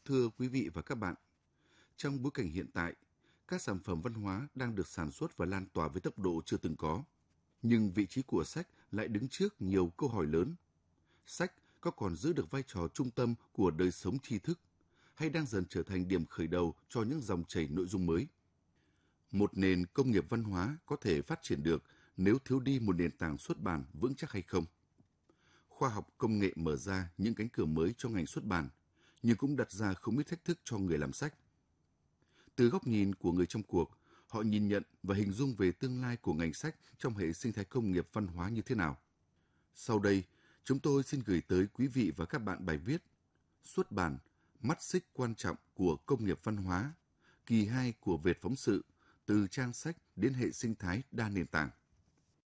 Thưa quý vị và các bạn, trong bối cảnh hiện tại, các sản phẩm văn hóa đang được sản xuất và lan tỏa với tốc độ chưa từng có. Nhưng vị trí của sách lại đứng trước nhiều câu hỏi lớn. Sách có còn giữ được vai trò trung tâm của đời sống tri thức, hay đang dần trở thành điểm khởi đầu cho những dòng chảy nội dung mới? Một nền công nghiệp văn hóa có thể phát triển được nếu thiếu đi một nền tảng xuất bản vững chắc hay không? Khoa học công nghệ mở ra những cánh cửa mới cho ngành xuất bản, nhưng cũng đặt ra không ít thách thức cho người làm sách. Từ góc nhìn của người trong cuộc, họ nhìn nhận và hình dung về tương lai của ngành sách trong hệ sinh thái công nghiệp văn hóa như thế nào. Sau đây, chúng tôi xin gửi tới quý vị và các bạn bài viết Xuất bản, mắt xích quan trọng của công nghiệp văn hóa, kỳ 2 của Việt Phóng sự, từ trang sách đến hệ sinh thái đa nền tảng.